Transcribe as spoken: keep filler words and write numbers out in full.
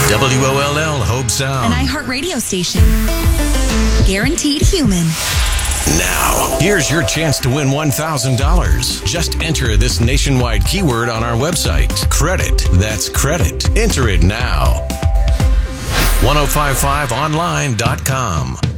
W O L L Hope Sound. An iHeart radio station. Guaranteed human. Now, here's your chance to win one thousand dollars. Just enter this nationwide keyword on our website. Credit. That's credit. Enter it now. ten fifty-five online dot com.